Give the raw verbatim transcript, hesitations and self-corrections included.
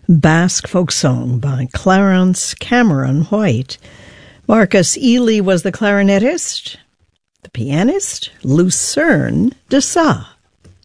Basque folk song by Clarence Cameron White. Marcus Ely was the clarinetist. The pianist, Lucerne de Sa.